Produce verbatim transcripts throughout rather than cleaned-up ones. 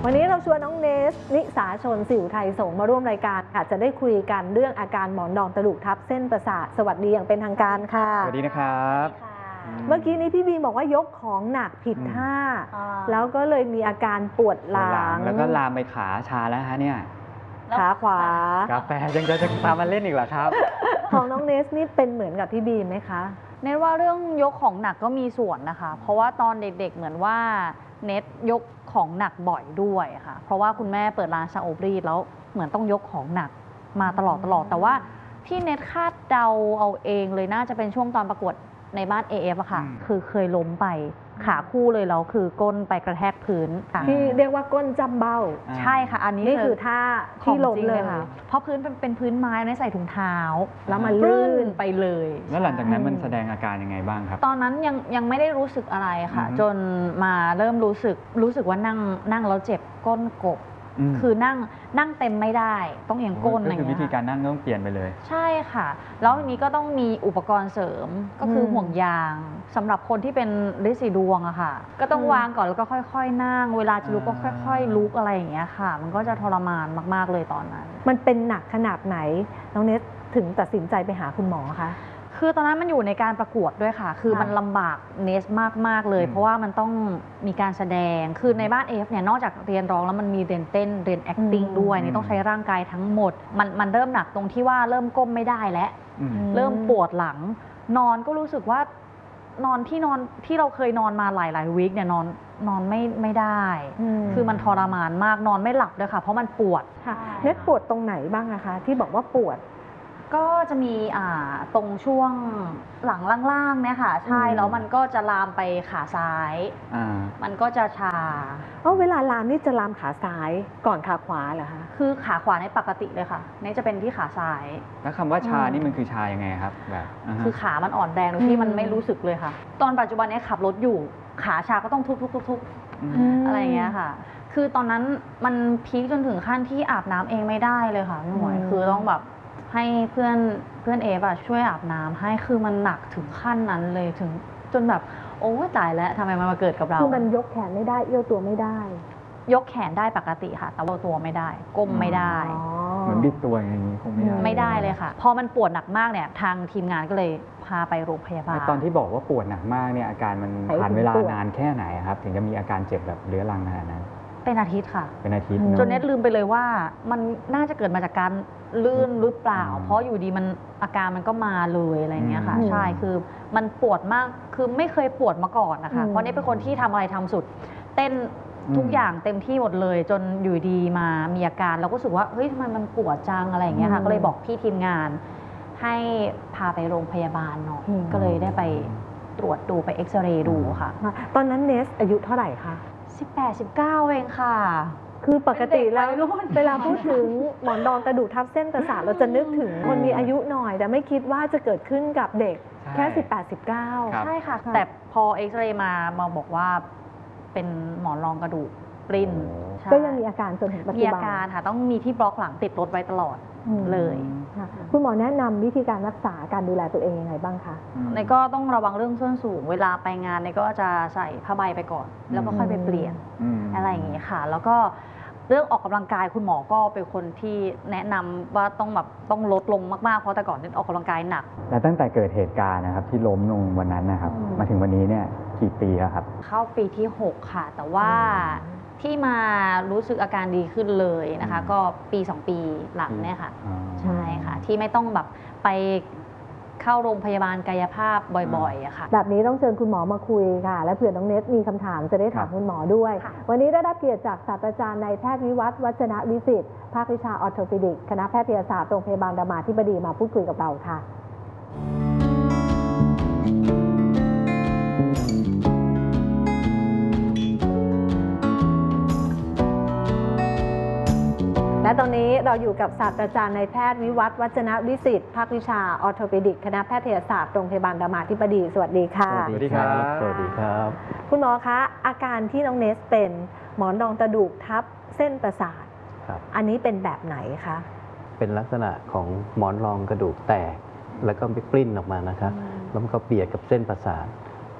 วันนี้เราชวนน้องเนสนิสาชนสิวไทยสงมาร่วมรายการค่ะจะได้คุยกันเรื่องอาการหมอนรองกระดูกทับเส้นประสาทสวัสดีอย่างเป็นทางการค่ะสวัสดีนะครับเมื่อกี้นี้พี่บีบอกว่ายกของหนักผิดท่าแล้วก็เลยมีอาการปวดหลังแล้วก็ลามไปขาชาแล้วฮะเนี่ยขาขวากาแฟยังจะจะตามมาเล่นอีกเหรอครับของน้องเนสนี่เป็นเหมือนกับพี่บีไหมคะเนทว่าเรื่องยกของหนักก็มีส่วนนะคะเพราะว่าตอนเด็กๆเหมือนว่าเนทยกของหนักบ่อยด้วยค่ะเพราะว่าคุณแม่เปิดร้านชาโอรีดแล้วเหมือนต้องยกของหนักมาตลอดตลอดแต่ว่าที่เนทคาดเดาเอาเองเลยน่าจะเป็นช่วงตอนประกวดในบ้าน เอ เอฟ อะค่ะคือเคยล้มไปขาคู่เลยแล้วคือก้นไปกระแทกพื้นที่เรียกว่าก้นจำเบ้าใช่ค่ะอันนี้นี่คือท่าที่ล้มเลยค่ะเพราะพื้นเป็นพื้นไม้ในใส่ถุงเท้าแล้วมันลื่นไปเลยแล้วหลังจากนั้นมันแสดงอาการยังไงบ้างครับตอนนั้นยังยังไม่ได้รู้สึกอะไรค่ะจนมาเริ่มรู้สึกรู้สึกว่านั่งนั่งแล้วเจ็บก้นกบคือนั่งนั่งเต็มไม่ได้ต้องเอียงก้นอะไรอย่างเงี้ยคือวิธีการนั่งต้องเปลี่ยนไปเลยใช่ค่ะแล้วทีนี้ก็ต้องมีอุปกรณ์เสริมก็คือห่วงยางสำหรับคนที่เป็นฤทธิ์สีดวงอะค่ะก็ต้องวางก่อนแล้วก็ค่อยๆนั่งเวลาจะลุกก็ค่อยๆลุกอะไรอย่างเงี้ยค่ะมันก็จะทรมานมากๆเลยตอนนั้นมันเป็นหนักขนาดไหนน้องเนสถึงตัดสินใจไปหาคุณหมอคะคือตอนนั้นมันอยู่ในการประกวดด้วยค่ะคือมันลำบากเนสมากๆเลยเพราะว่ามันต้องมีการแสดงคือในบ้าน เอ เอฟ เนี่ยนอกจากเรียนร้องแล้วมันมีเรียนเต้นเรียน acting ด้วยนี่ต้องใช้ร่างกายทั้งหมดมันมันเริ่มหนักตรงที่ว่าเริ่มก้มไม่ได้แล้วเริ่มปวดหลังนอนก็รู้สึกว่านอนที่นอนที่เราเคยนอนมาหลายๆวีคเนี่ยนอนนอนไม่ไม่ได้คือมันทรมานมากนอนไม่หลับด้วยค่ะเพราะมันปวดค่ะเนสปวดตรงไหนบ้างอะคะที่บอกว่าปวดก็จะมีอ่าตรงช่วงหลังล่างๆเนี่ยค่ะใช่แล้วมันก็จะลามไปขาซ้ายมันก็จะชาเออเวลาลามนี่จะลามขาซ้ายก่อนขาขวาเหรอคะคือขาขวาในปกติเลยค่ะนี่จะเป็นที่ขาซ้ายแล้วคำว่าชานี่มันคือชายังไงครับแบบคือขามันอ่อนแรงโดยที่มันไม่รู้สึกเลยค่ะตอนปัจจุบันนี้ขับรถอยู่ขาชาก็ต้องทุบๆๆๆอะไรอย่างเงี้ยค่ะคือตอนนั้นมันพีคจนถึงขั้นที่อาบน้ำเองไม่ได้เลยค่ะพี่หมวยคือต้องแบบให้เพื่อนเพื่อนเอฟอะช่วยอาบน้ำให้คือมันหนักถึงขั้นนั้นเลยถึงจนแบบโอ้ตายแล้วทำไมมันมาเกิดกับเราคือมันยกแขนไม่ได้เอี้ยวตัวไม่ได้ยกแขนได้ปกติค่ะแต่ว่าตัวไม่ได้ก้มไม่ได้เหมือนบิดตัวอย่างนี้คงไม่ได้ไม่ได้เลยค่ะพอมันปวดหนักมากเนี่ยทางทีมงานก็เลยพาไปโรงพยาบาลตอนที่บอกว่าปวดหนักมากเนี่ยอาการมันผ่านเวลานานแค่ไหนครับถึงจะมีอาการเจ็บแบบเรื้อรังขนาดนั้นเป็นอาทิตย์ค่ะเป็นอาทิตย์จนเน็ตลืมไปเลยว่ามันน่าจะเกิดมาจากการลื่นหรือเปล่าเพราะอยู่ดีมันอาการมันก็มาเลยอะไรเงี้ยค่ะใช่คือมันปวดมากคือไม่เคยปวดมาก่อนนะคะเพราะนี่เป็นคนที่ทำอะไรทำสุดเต้นทุกอย่างเต็มที่หมดเลยจนอยู่ดีมามีอาการเราก็รู้สึกว่าเฮ้ยทำไมมันปวดจังอะไรอย่างเงี้ยค่ะก็เลยบอกพี่ทีมงานให้พาไปโรงพยาบาลหน่อยก็เลยได้ไปตรวจดูไปเอ็กซเรย์ดูค่ะตอนนั้นเนสอายุเท่าไหร่คะสิบแปด สิบเก้าเองค่ะคือปกติแล้วเวลาพูดถึงหมอนรองกระดูกทับเส้นประสาทเราจะนึกถึงคนมีอายุหน่อยแต่ไม่คิดว่าจะเกิดขึ้นกับเด็กแค่ สิบแปด สิบเก้าใช่ค่ะแต่พอเอ็กซเรย์มามาบอกว่าเป็นหมอนรองกระดูกปริ้นก็ยังมีอาการจนถึงปัจจุบันมีอาการค่ะต้องมีที่บล็อกหลังติดรถไว้ตลอดเลยคุณหมอแนะนำวิธีการรักษาการดูแลตัวเองยังไงบ้างคะในก็ต้องระวังเรื่องส้นสูงเวลาไปงานในก็จะใส่ผ้าใบไปก่อนแล้วก็ค่อยไปเปลี่ยนอะไรอย่างนี้ค่ะแล้วก็เรื่องออกกำลังกายคุณหมอก็เป็นคนที่แนะนำว่าต้องแบบต้องลดลงมากๆเพราะแต่ก่อนออกกำลังกายหนักแล้วตั้งแต่เกิดเหตุการณ์นะครับที่ล้มลงวันนั้นนะครับมาถึงวันนี้เนี่ยกี่ปีแล้วครับเข้าปีที่หกค่ะแต่ว่าที่มารู้สึกอาการดีขึ้นเลยนะคะก็ปีสองปีหลังเนี่ยค่ะใช่ค่ะที่ไม่ต้องแบบไปเข้าโรงพยาบาลกายภาพบ่อยๆอะค่ะแบบนี้ต้องเชิญคุณหมอมาคุยค่ะและเผื่อน้องเนสมีคำถามจะได้ถามคุณหมอด้วยวันนี้ได้รับเกียรติจากศาสตราจารย์นายแพทย์วิวัฒน์วัชนะวิสิทธิ์ภาควิชาออร์โทปิดิกคณะแพทยศาสตร์โรงพยาบาลรามาธิบดีมาพูดคุยกับเราค่ะและตอนนี้เราอยู่กับศาสตราจารย์นายแพทย์วิวัฒน์วัชนะวิสิทธิ์ภาควิชาออร์โทปิดิกคณะแพทยศาสตร์โรงพยาบาลรามาธิบดีสวัสดีค่ะสวัสดีครับสวัสดีครับคุณหมอคะอาการที่น้องเนสเป็นหมอนรองกระดูกทับเส้นประสาทอันนี้เป็นแบบไหนคะเป็นลักษณะของหมอนรองกระดูกแตกแล้วก็ไปปลิ้นออกมานะครับแล้วมันก็เบียดกับเส้นประสาท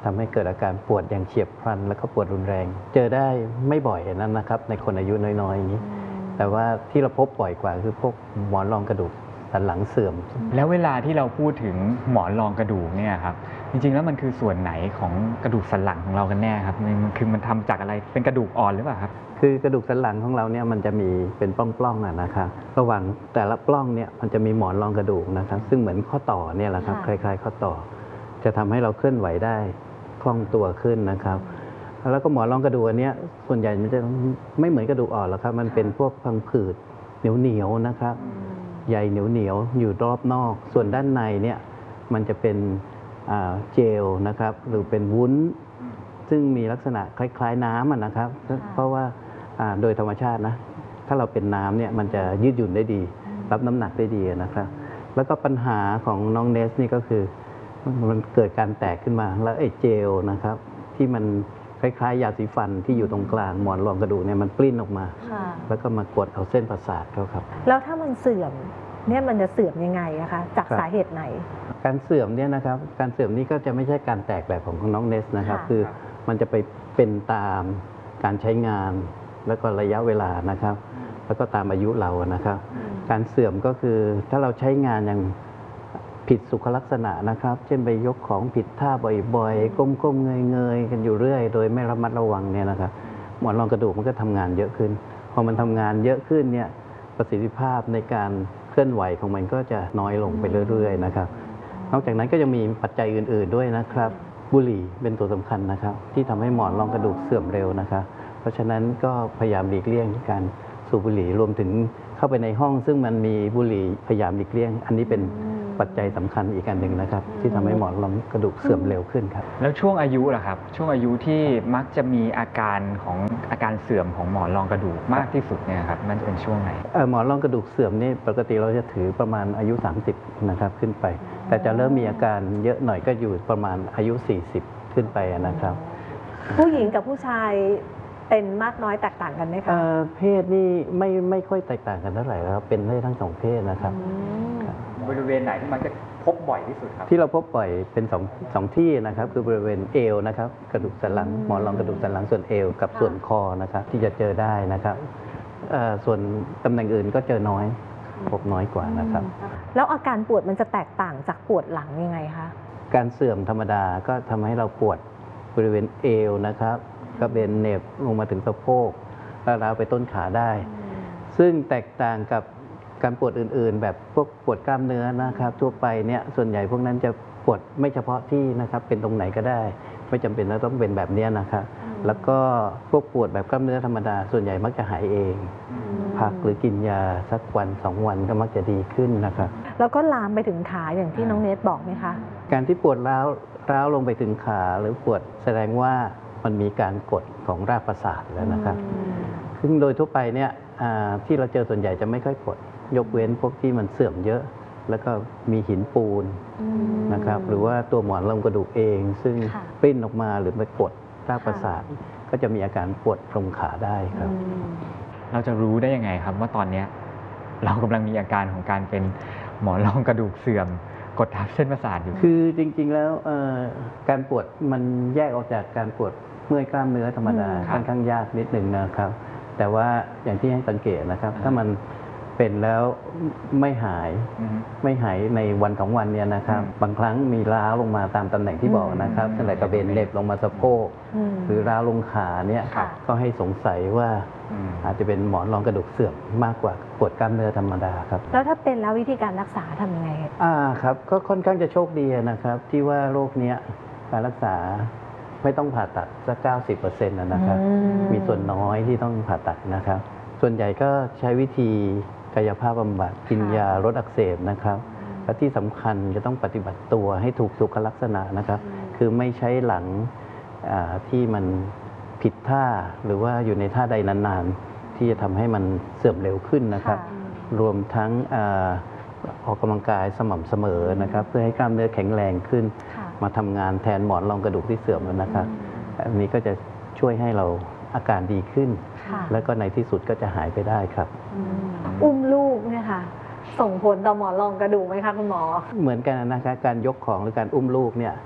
ทำให้เกิดอาการปวดอย่างเฉียบพลันแล้วก็ปวดรุนแรง เจอได้ไม่บ่อยนั้นนะครับในคนอายุน้อยๆอย่างนี้ แต่ว่าที่เราพบบ่อยกว่าคือพวกหมอนรองกระดูกสันหลังเสื่อมแล้วเวลาที่เราพูดถึงหมอนรองกระดูกเนี่ยครับจริงๆแล้วมันคือส่วนไหนของกระดูกสันหลังของเรากันแน่ครับมันคือมันทำจากอะไรเป็นกระดูกอ่อนหรือเปล่าครับคือกระดูกสันหลังของเราเนี่ยมันจะมีเป็นปล้องๆอะนะครับระหว่างแต่ละปล้องเนี่ยมันจะมีหมอนรองกระดูกนะครับซึ่งเหมือนข้อต่อเนี่ยแหละครับคค่ะล้ายๆข้อต่อ จะทำให้เราเคลื่อนไหวได้คล่องตัวขึ้นนะครับ แล้วก็หมอนรองกระดูกอันเนี้ยส่วนใหญ่มันจะไม่เหมือนกระดูกอ่อนหรอกครับมันเป็นพวกพังผืดเหนียวๆนะครับใยเหนียวๆอยู่รอบนอก ส่วนด้านในเนี่ยมันจะเป็นอ่าเจลนะครับหรือเป็นวุ้น ซึ่งมีลักษณะคล้ายๆน้ำอะนะครับ เพราะว่าอ่าโดยธรรมชาตินะถ้าเราเป็นน้ำเนี่ยมันจะยืดหยุ่นได้ดี รับน้ำหนักได้ดีนะครับ แล้วก็ปัญหาของน้องเนสนี่ก็คือมันเกิดการแตกขึ้นมา แล้วไอ้เจลนะครับที่มันคล้ายๆยาสีฟันที่อยู่ตรงกลางหมอนรองกระดูกเนี่ยมันปลิ้นออกมาค่ะแล้วก็มากดเอาเส้นประสาทเขาครับแล้วถ้ามันเสื่อมเนี่ยมันจะเสื่อมยังไงอะคะจากครับสาเหตุไหนการเสื่อมเนี่ยนะครับการเสื่อมนี้ก็จะไม่ใช่การแตกแบบของน้องเนสนะครับค่ะคือมันจะไปเป็นตามการใช้งานแล้วก็ระยะเวลานะครับ แล้วก็ตามอายุเรานะครับ การเสื่อมก็คือถ้าเราใช้งานอย่างผิดสุขลักษณะนะครับ เช่นไปยกของผิดท่าบ่อยๆ ก้มๆเงยๆกันอยู่เรื่อย โดยไม่ระมัดระวังเนี่ยนะครับหมอนรองกระดูกมันก็ทำงานเยอะขึ้น พอมันทำงานเยอะขึ้นเนี่ยประสิทธิภาพในการเคลื่อนไหวของมันก็จะน้อยลงไปเรื่อยๆนะครับ นอกจากนั้นก็ยังมีปัจจัยอื่นๆด้วยนะครับ บุหรี่เป็นตัวสำคัญนะครับ ที่ทำให้หมอนรองกระดูกเสื่อมเร็วนะครับ เพราะฉะนั้นก็พยายามหลีกเลี่ยงการสูบบุหรี่รวมถึงเข้าไปในห้องซึ่งมันมีบุหรี่พยายามหลีกเลี่ยง อันนี้เป็นปัจจัยสำคัญอีกอันหนึ่งนะครับ ที่ทำให้หมอนรองกระดูกเสื่อมเร็วขึ้นครับแล้วช่วงอายุล่ะครับช่วงอายุที่มักจะมีอาการของอาการเสื่อมของหมอนรองกระดูกมากที่สุดเนี่ยครับมันจะเป็นช่วงไหนเอ่อหมอนรองกระดูกเสื่อมนี่ปกติเราจะถือประมาณอายุ สามสิบ นะครับขึ้นไป แต่จะเริ่มมีอาการเยอะหน่อยก็อยู่ประมาณอายุ สี่สิบ ขึ้นไปนะครับผู้หญิงกับผู้ชายเป็นมากน้อยแตกต่างกันไหมคะเอ่อเพศนี่ไม่ไม่ค่อยแตกต่างกันเท่าไหร่แล้วครับเป็นได้ทั้งสองเพศนะครับบริเวณไหนที่มันจะพบบ่อยที่สุดครับที่เราพบบ่อยเป็นสองสองที่นะครับคือบริเวณเอวนะครับกระดูกสันหลังหมอนรองกระดูกสันหลังส่วนเอวกับส่วนคอนะครับที่จะเจอได้นะครับเอ่อส่วนตำแหน่งอื่นก็เจอน้อยพบน้อยกว่านะครับแล้วอาการปวดมันจะแตกต่างจากปวดหลังยังไงคะการเสื่อมธรรมดาก็ทำให้เราปวดบริเวณเอวนะครับก็เป็นเหน็บลงมาถึงสะโพกแล้วราวไปต้นขาได้ ซึ่งแตกต่างกับการปวดอื่นๆ แบบพวกปวดกล้ามเนื้อนะครับ ทั่วไปเนี่ยส่วนใหญ่พวกนั้นจะปวดไม่เฉพาะที่นะครับเป็นตรงไหนก็ได้ ไม่จำเป็นต้องเป็นแบบเนี้ยนะครับ แล้วก็พวกปวดแบบกล้ามเนื้อธรรมดา ส่วนใหญ่มักจะหายเอง พักหรือกินยาสักวันสองวันก็มักจะดีขึ้นนะครับแล้วก็ลามไปถึงขาอย่างที่น้องเนทบอกไหมคะการที่ปวดร้าวร้าวลงไปถึงขาหรือปวดแสดงว่ามันมีการกดของรากประสาทแล้วนะครับ ซึ่งโดยทั่วไปเนี่ยอ่าที่เราเจอส่วนใหญ่จะไม่ค่อยกด ยกเว้นพวกที่มันเสื่อมเยอะ แล้วก็มีหินปูนนะครับ หรือว่าตัวหมอนรองกระดูกเอง ซึ่งค่ะปริ้นออกมาหรือไปกดรากประสาท ก็จะมีอาการปวดตรงขาได้ครับเราจะรู้ได้ยังไงครับว่าตอนเนี้ยเรากำลังมีอาการของการเป็นหมอนรองกระดูกเสื่อมกดทับเส้นประสาทอยู่คือจริงๆแล้วเอ่อการปวดมันแยกออกจากการปวดเมื่อยกล้ามเนื้อธรรมดาอืมครับค่อนข้างยากนิดหนึ่งนะครับ แต่ว่าอย่างที่ให้สังเกตนะครับอ่าถ้ามันเป็นแล้วไม่หายอือฮึไม่หายในวันสองวันเนี่ยนะครับอืมบางครั้งมีร้าวลงมาตามตำแหน่งที่บอกนะครับอืมตั้งแต่กระเบนเหน็บลงมาสะโพกอืมหรือร้าวลงขาเนี่ยค่ะก็ให้สงสัยว่าอืมอาจจะเป็นหมอนรองกระดูกเสื่อมมากกว่าปวดกล้ามเนื้อธรรมดาครับแล้วถ้าเป็นแล้ววิธีการรักษาทำยังไงอ่าครับก็ค่อนข้างจะโชคดีนะครับ ที่ว่าโรคเนี้ยการรักษาไม่ต้องผ่าตัดสักเก้าสิบเปอร์เซ็นต์นะครับอืมมีส่วนน้อยที่ต้องผ่าตัดนะครับ ส่วนใหญ่ก็ใช้วิธีกายภาพบำบัดกินยาลดอักเสบนะครับและที่สำคัญจะต้องปฏิบัติตัวให้ถูกสุขลักษณะนะครับ คือไม่ใช้หลังอ่าที่มันผิดท่าหรือว่าอยู่ในท่าใดนานๆ ที่จะทำให้มันเสื่อมเร็วขึ้นนะครับค่ะรวมทั้งอาออกกำลังกายสม่ำเสมอนะครับ เพื่อให้กล้ามเนื้อแข็งแรงขึ้นค่ะมาทำงานแทนหมอนรองกระดูกที่เสื่อมนะครับ อันนี้ก็จะช่วยให้เราอาการดีขึ้นค่ะแล้วก็ในที่สุดก็จะหายไปได้ครับอุ้มลูกเนี่ยค่ะ ส่งผลต่อหมอนรองกระดูกไหมคะคุณหมอเหมือนกันนะครับการยกของหรือการอุ้มลูกเนี่ย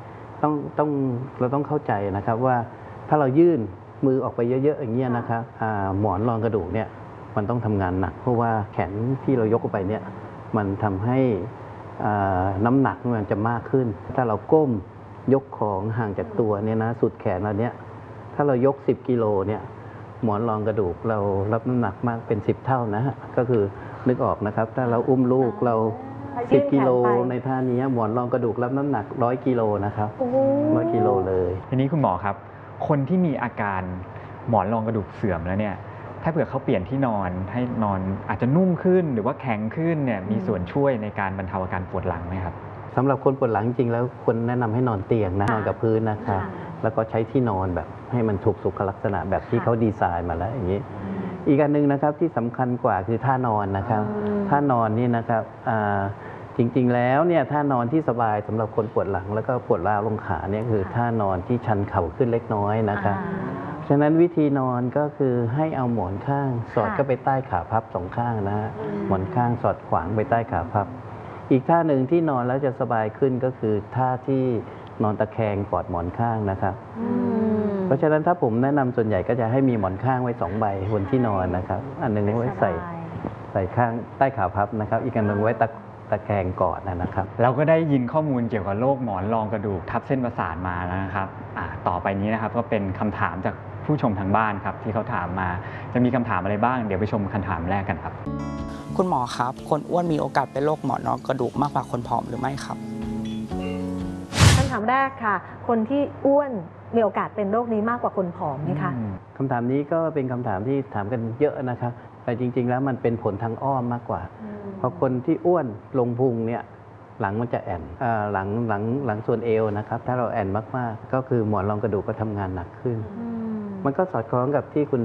ต้องต้องเราต้องเข้าใจนะครับว่าถ้าเรายื่นมือออกไปเยอะๆอย่างเงี้ยนะครับอ่าหมอนรองกระดูกเนี่ยมันต้องทำงานหนัก เพราะว่าแขนที่เรายกออกไปเนี่ยมันทำให้อ่าน้ำหนักมันจะมากขึ้น ถ้าเราก้มยกของห่างจากตัวเนี่ยนะสุดแขนเราเนี่ยถ้าเรายกสิบกิโลเนี่ยหมอนรองกระดูกเรารับน้ำหนักมากเป็นสิบเท่านะฮะก็คือนึกออกนะครับถ้าเราอุ้มลูกเราสิบกิโลในท่านี้หมอนรองกระดูกรับน้ำหนักร้อยกิโลนะครับร้อยกิโลเลยทีนี้คุณหมอครับคนที่มีอาการหมอนรองกระดูกเสื่อมแล้วเนี่ยถ้าเผื่อเขาเปลี่ยนที่นอนให้นอนอาจจะนุ่มขึ้นหรือว่าแข็งขึ้นเนี่ยมีส่วนช่วยในการบรรเทาอาการปวดหลังไหมครับสำหรับคนปวดหลังจริงๆแล้วควรแนะนำให้นอนเตียงนะนอนกับพื้นนะครับแล้วก็ใช้ที่นอนแบบให้มันถูกสุขลักษณะแบบที่เขาดีไซน์มาแล้วอย่างนี้ อีกอันหนึ่งนะครับที่สำคัญกว่าคือท่านอนนะครับท่านอนนี่นะครับจริงๆแล้วเนี่ยท่านอนที่สบายสำหรับคนปวดหลังแล้วก็ปวดร้าวลงขาเนี่ยคือท่านอนที่ชันเข่าขึ้นเล็กน้อยนะครับฉะนั้นวิธีนอนก็คือให้เอาหมอนข้างสอดเข้าไปใต้ขาพับสองข้างนะฮะหมอนข้างสอดขวางไปใต้ขาพับอีกท่าหนึ่งที่นอนแล้วจะสบายขึ้นก็คือท่าที่นอนตะแคงกอดหมอนข้างนะครับเพราะฉะนั้นถ้าผมแนะนำส่วนใหญ่ก็จะให้มีหมอนข้างไว้สองใบบนที่นอนนะครับอันหนึ่งไว้ใส่ใส่ข้างใต้ขาพับนะครับอีกอันหนึ่งไว้ตะตะแคงกอดนะครับเราก็ได้ยินข้อมูลเกี่ยวกับโรคหมอนรองกระดูกทับเส้นประสาทมาแล้วนะครับอ่าต่อไปนี้นะครับก็เป็นคำถามจากผู้ชมทางบ้านครับที่เขาถามมาจะมีคำถามอะไรบ้างเดี๋ยวไปชมคำถามแรกกันครับคุณหมอครับคนอ้วนมีโอกาสเป็นโรคหมอนรองกระดูกมากกว่าคนผอมหรือไม่ครับคำถามแรกค่ะคนที่อ้วนมีโอกาสเป็นโรคนี้มากกว่าคนผอมไหมคะคำถามนี้ก็เป็นคำถามที่ถามกันเยอะนะครับแต่จริงๆแล้วมันเป็นผลทางอ้อมมากกว่าเพราะคนที่อ้วนลงพุงเนี่ยหลังมันจะแอนหลังหลังหลังส่วนเอวนะครับถ้าเราแอนมากๆก็คือหมอนรองกระดูกก็ทำงานหนักขึ้นมันก็สอดคล้องกับที่คุณ